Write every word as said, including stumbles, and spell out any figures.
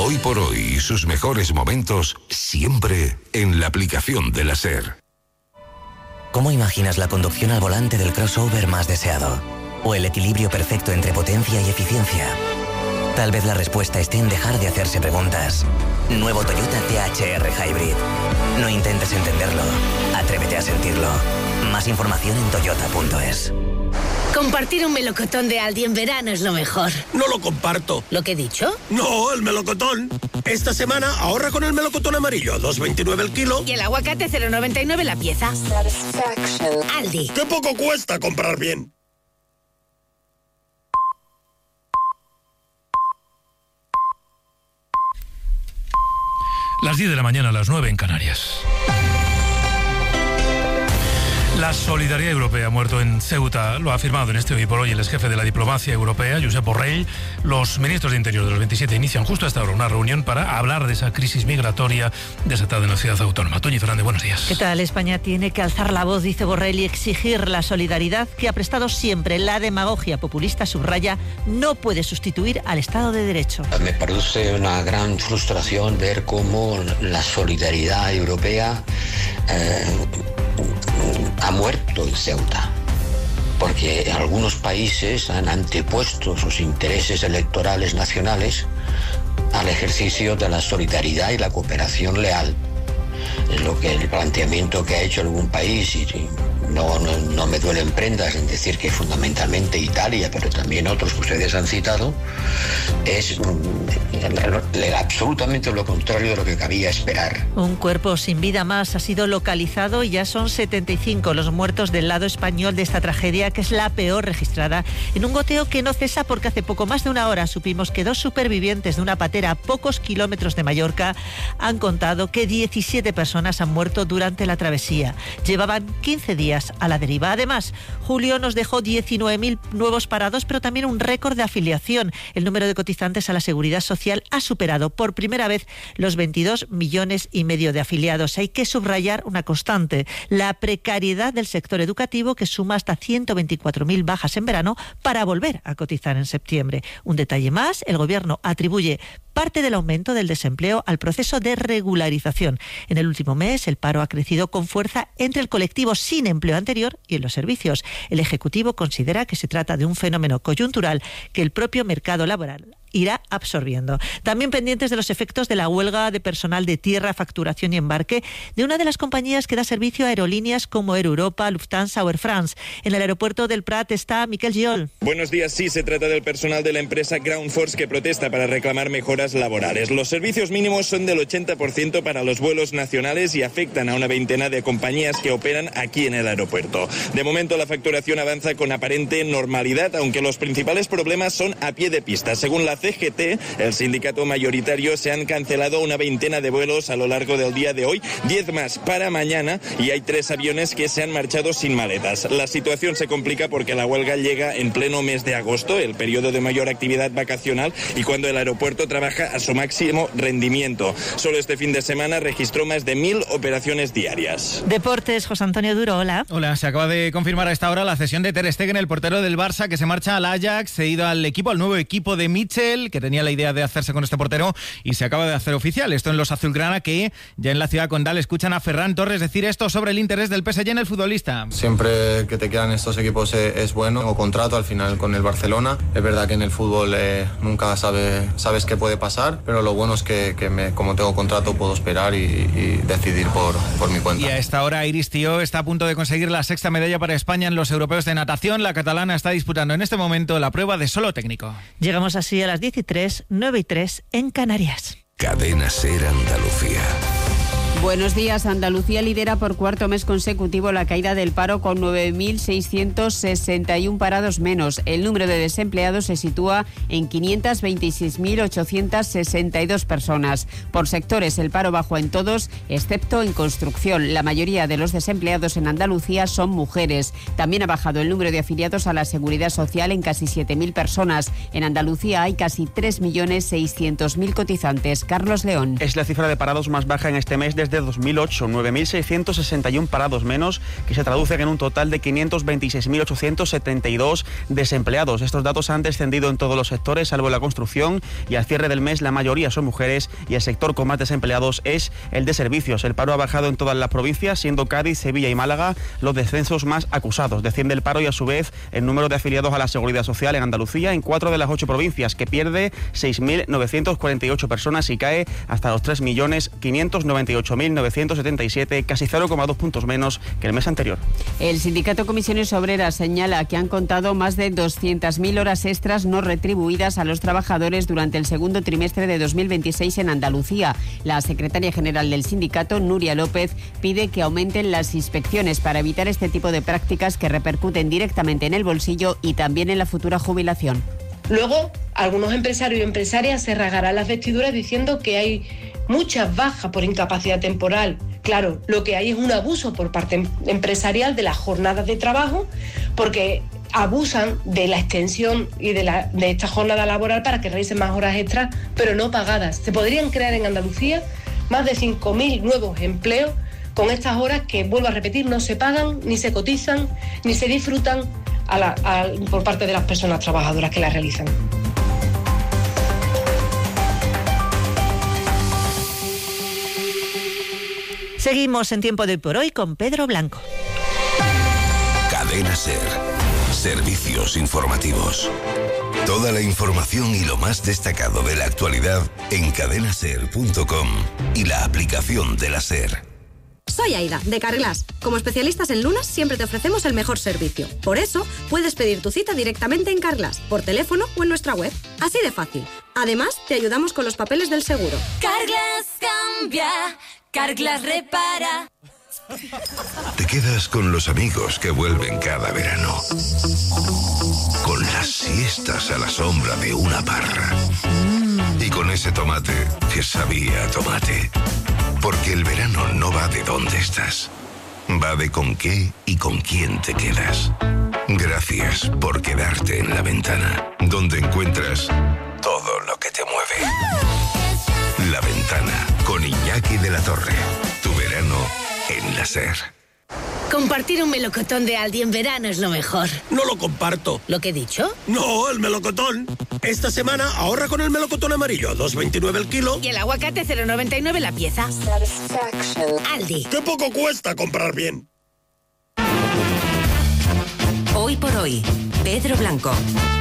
Hoy por hoy y sus mejores momentos siempre en la aplicación de la SER. ¿Cómo imaginas la conducción al volante del crossover más deseado? ¿O el equilibrio perfecto entre potencia y eficiencia? Tal vez la respuesta esté en dejar de hacerse preguntas. Nuevo Toyota T H R Hybrid. No intentes entenderlo, atrévete a sentirlo. Más información en toyota punto es. Compartir un melocotón de Aldi en verano es lo mejor. No lo comparto. ¿Lo que he dicho? No, el melocotón. Esta semana ahorra con el melocotón amarillo, dos veintinueve el kilo. Y el aguacate cero noventa y nueve la pieza. Aldi. ¡Qué poco cuesta comprar bien! Las diez de la mañana, a las nueve en Canarias. La solidaridad europea ha muerto en Ceuta, lo ha afirmado en este Hoy por Hoy el exjefe de la diplomacia europea, Josep Borrell. Los ministros de Interior de los veintisiete inician justo hasta ahora una reunión para hablar de esa crisis migratoria desatada en la ciudad autónoma. Toñi Fernández, buenos días. ¿Qué tal? España tiene que alzar la voz, dice Borrell, y exigir la solidaridad que ha prestado siempre. La demagogia populista, subraya, no puede sustituir al Estado de Derecho. Me produce una gran frustración ver cómo la solidaridad europea eh, ha muerto en Ceuta, porque algunos países han antepuesto sus intereses electorales nacionales al ejercicio de la solidaridad y la cooperación leal. Es lo que el planteamiento que ha hecho algún país, y no, no, no me duelen prendas en decir que fundamentalmente Italia, pero también otros que ustedes han citado, es absolutamente lo contrario de lo que cabía esperar. Un cuerpo sin vida más ha sido localizado y ya son setenta y cinco los muertos del lado español de esta tragedia, que es la peor registrada, en un goteo que no cesa porque hace poco más de una hora supimos que dos supervivientes de una patera a pocos kilómetros de Mallorca han contado que diecisiete personas han muerto durante la travesía. Llevaban quince días a la deriva. Además, julio nos dejó diecinueve mil nuevos parados, pero también un récord de afiliación. El número de cotizantes a la Seguridad Social ha superado por primera vez los veintidós millones y medio de afiliados. Hay que subrayar una constante: la precariedad del sector educativo, que suma hasta ciento veinticuatro mil bajas en verano para volver a cotizar en septiembre. Un detalle más: el Gobierno atribuye parte del aumento del desempleo al proceso de regularización. En el último mes, el paro ha crecido con fuerza entre el colectivo sin empleo anterior y en los servicios. El Ejecutivo considera que se trata de un fenómeno coyuntural que el propio mercado laboral irá absorbiendo. También pendientes de los efectos de la huelga de personal de tierra, facturación y embarque de una de las compañías que da servicio a aerolíneas como Air Europa, Lufthansa o Air France. En el aeropuerto del Prat está Miquel Giol. Buenos días. Sí, se trata del personal de la empresa Ground Force que protesta para reclamar mejoras laborales. Los servicios mínimos son del ochenta por ciento para los vuelos nacionales y afectan a una veintena de compañías que operan aquí en el aeropuerto. De momento, la facturación avanza con aparente normalidad, aunque los principales problemas son a pie de pista. Según la C G T, el sindicato mayoritario, se han cancelado una veintena de vuelos a lo largo del día de hoy, diez más para mañana, y hay tres aviones que se han marchado sin maletas. La situación se complica porque la huelga llega en pleno mes de agosto, el periodo de mayor actividad vacacional, y cuando el aeropuerto trabaja a su máximo rendimiento. Solo este fin de semana registró más de mil operaciones diarias. Deportes, José Antonio Duro, hola. Hola, se acaba de confirmar a esta hora la cesión de Ter Stegen, el portero del Barça, que se marcha al Ajax, cedido al equipo, al nuevo equipo de Mitchell, que tenía la idea de hacerse con este portero y se acaba de hacer oficial. Esto en los azulgrana, que ya en la ciudad condal escuchan a Ferran Torres decir esto sobre el interés del P S G en el futbolista. Siempre que te quedan estos equipos es, es bueno. Tengo contrato al final con el Barcelona. Es verdad que en el fútbol eh, nunca sabe, sabes qué puede pasar, pero lo bueno es que, que me, como tengo contrato puedo esperar y, y decidir por, por mi cuenta. Y a esta hora Iris Tió está a punto de conseguir la sexta medalla para España en los europeos de natación. La catalana está disputando en este momento la prueba de solo técnico. Llegamos así a las diez y tres, nueve y tres en Canarias. Cadena SER Andalucía. Buenos días. Andalucía lidera por cuarto mes consecutivo la caída del paro con nueve mil seiscientos sesenta y uno parados menos. El número de desempleados se sitúa en quinientas veintiséis mil ochocientas sesenta y dos personas. Por sectores, el paro bajó en todos, excepto en construcción. La mayoría de los desempleados en Andalucía son mujeres. También ha bajado el número de afiliados a la Seguridad Social en casi siete mil personas. En Andalucía hay casi tres millones seiscientos mil cotizantes. Carlos León. Es la cifra de parados más baja en este mes desde desde dos mil ocho, nueve mil seiscientos sesenta y uno parados menos, que se traducen en un total de quinientos veintiséis mil ochocientos setenta y dos desempleados. Estos datos han descendido en todos los sectores, salvo la construcción, y al cierre del mes la mayoría son mujeres y el sector con más desempleados es el de servicios. El paro ha bajado en todas las provincias, siendo Cádiz, Sevilla y Málaga los descensos más acusados. Desciende el paro y a su vez el número de afiliados a la Seguridad Social en Andalucía en cuatro de las ocho provincias, que pierde seis mil novecientos cuarenta y ocho personas y cae hasta los tres millones quinientos noventa y ocho mil novecientos setenta y siete, casi cero coma dos puntos menos que el mes anterior. El sindicato Comisiones Obreras señala que han contado más de doscientas mil horas extras no retribuidas a los trabajadores durante el segundo trimestre de dos mil veintiséis en Andalucía. La secretaria general del sindicato, Nuria López, pide que aumenten las inspecciones para evitar este tipo de prácticas que repercuten directamente en el bolsillo y también en la futura jubilación. Luego, algunos empresarios y empresarias se rasgarán las vestiduras diciendo que hay muchas bajas por incapacidad temporal. Claro, lo que hay es un abuso por parte empresarial de las jornadas de trabajo, porque abusan de la extensión y de, la, de esta jornada laboral para que realicen más horas extras, pero no pagadas. Se podrían crear en Andalucía más de cinco mil nuevos empleos con estas horas que, vuelvo a repetir, no se pagan, ni se cotizan, ni se disfrutan a la, a, por parte de las personas trabajadoras que las realizan. Seguimos en Tiempo de Hoy por Hoy con Pedro Blanco. Cadena SER. Servicios informativos. Toda la información y lo más destacado de la actualidad en cadena ser punto com y la aplicación de la SER. Soy Aida, de Carglass. Como especialistas en lunas, siempre te ofrecemos el mejor servicio. Por eso, puedes pedir tu cita directamente en Carglass, por teléfono o en nuestra web. Así de fácil. Además, te ayudamos con los papeles del seguro. Carglass cambia, Carglass repara. Te quedas con los amigos que vuelven cada verano. Con las siestas a la sombra de una parra. Y con ese tomate que sabía a tomate. Porque el verano no va de dónde estás. Va de con qué y con quién te quedas. Gracias por quedarte en La Ventana, donde encuentras todo lo que te mueve. La Ventana, con Iñaki de la Torre. Tu verano en la SER. Compartir un melocotón de Aldi en verano es lo mejor. No lo comparto. ¿Lo que he dicho? No, el melocotón. Esta semana ahorra con el melocotón amarillo, dos veintinueve el kilo. Y el aguacate cero noventa y nueve la pieza. Aldi. ¡Qué poco cuesta comprar bien! Hoy por hoy, Pedro Blanco.